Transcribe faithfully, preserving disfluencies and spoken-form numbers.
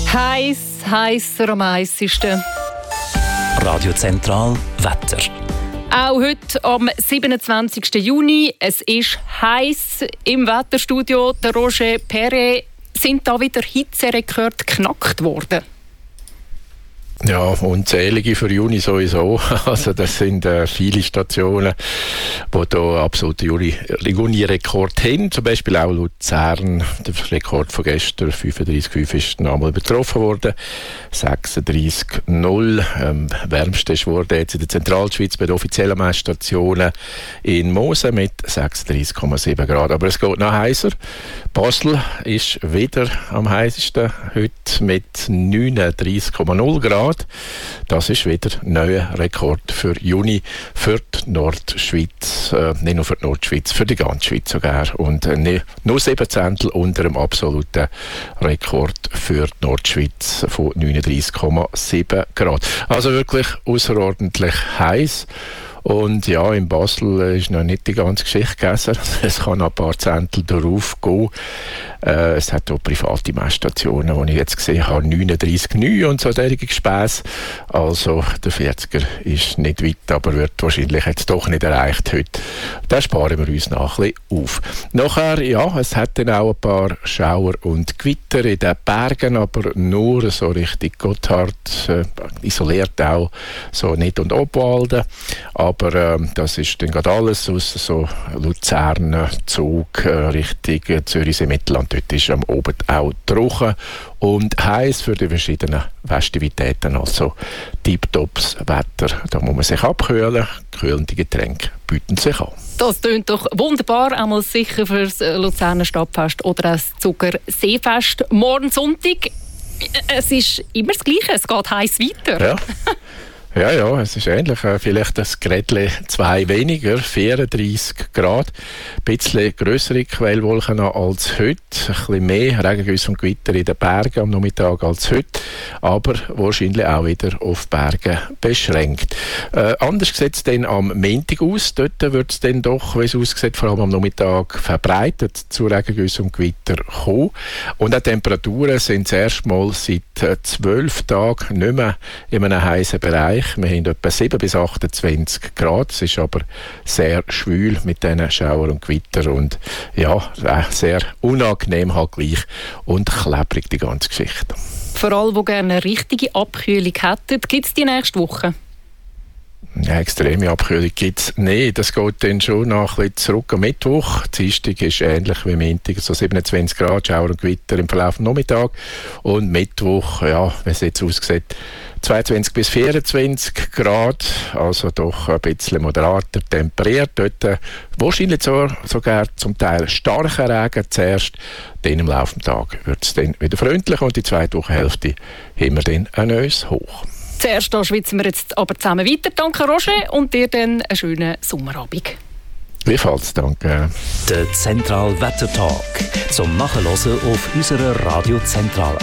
Heiß, heißer am heißesten. Radio Zentral Wetter. Auch heute am siebenundzwanzigsten Juni. Es ist heiß im Wetterstudio. Der Roger Perret. Sind da wieder Hitzerekorde geknackt worden? Ja, unzählige für Juni sowieso. Also das sind äh, viele Stationen, die hier absolute Juni-Rekord haben. Zum Beispiel auch Luzern. Der Rekord von gestern, fünfunddreissig Komma fünf, ist nochmal übertroffen worden. sechsunddreissig Komma null. Ähm, wärmste ist worden jetzt in der Zentralschweiz bei den offiziellen Messstationen in Mosen mit sechsunddreissig Komma sieben Grad. Aber es geht noch heißer. Basel ist wieder am heißesten. Heute mit neununddreissig Komma null Grad. Das ist wieder ein neuer Rekord für Juni für die Nordschweiz. Äh, nicht nur für die Nordschweiz, für die ganze Schweiz sogar. Und äh, nur sieben Zehntel unter dem absoluten Rekord für die Nordschweiz von neununddreissig Komma sieben Grad. Also wirklich außerordentlich heiß. Und ja, in Basel ist noch nicht die ganze Geschichte gegessen. Es kann noch ein paar Zehntel darauf gehen. Äh, es hat auch private Messstationen, die ich jetzt gesehen habe, neununddreissig Komma neun und so derige Gespässe. Also der vierziger ist nicht weit, aber wird wahrscheinlich jetzt doch nicht erreicht heute. Da sparen wir uns noch ein bisschen auf. Nachher, ja, es hat dann auch ein paar Schauer und Gewitter in den Bergen, aber nur so richtig Gotthard, äh, isoliert auch so nicht und Obwalden. Aber äh, das ist dann gerade alles aus so Luzern, Zug, äh, Richtung Zürichsee-Mittelland. Dort ist am Abend auch trocken und heiß für die verschiedenen Festivitäten. Also tiptops Wetter. Da muss man sich abkühlen. Kühlende Getränke bieten sich an. Das tönt doch wunderbar. Einmal sicher für das Luzerner Stadtfest oder das Zuckerseefest. Morgen Sonntag. Es ist immer das Gleiche. Es geht heiß weiter. Ja. Ja, ja, es ist ähnlich. Vielleicht das Grädle zwei weniger, vierunddreissig Grad. Ein bisschen grössere Quellwolken als heute. Ein bisschen mehr Regengüsse und Gewitter in den Bergen am Nachmittag als heute. Aber wahrscheinlich auch wieder auf Bergen beschränkt. Äh, anders sieht es dann am Montag aus. Dort wird es dann doch, wie es aussieht, vor allem am Nachmittag verbreitet zu Regengüsse und Gewitter kommen. Und auch die Temperaturen sind das erste Mal seit zwölf Tagen nicht mehr in einem heißen Bereich. Wir haben etwa sieben bis achtundzwanzig Grad. Es ist aber sehr schwül mit diesen Schauer und Gewitter und ja, sehr unangenehm halt gleich und klebrig die ganze Geschichte. Für alle, die gerne eine richtige Abkühlung hätten, gibt es die nächste Woche? Ja, extreme Abkühlung gibt es nicht. Das geht dann schon noch ein bisschen zurück am Mittwoch. Dienstag ist ähnlich wie Montag, so siebenundzwanzig Grad, Schauer und Gewitter im Verlauf des Nachmittags. Und Mittwoch, ja, wie es jetzt aussieht, zweiundzwanzig bis vierundzwanzig Grad, also doch ein bisschen moderater temperiert. Dort äh, wahrscheinlich so, sogar zum Teil starker Regen zuerst. Dann im Laufe des Tages wird es dann wieder freundlicher und die zweite Wochenhälfte haben wir dann ein neues Hoch. Zuerst schwitzen wir jetzt aber zusammen weiter. Danke, Roger, und dir dann einen schönen Sommerabend. Gleichfalls, danke. Der Zentral Wetter Talk zum Nachhören auf unserer Radio Zentral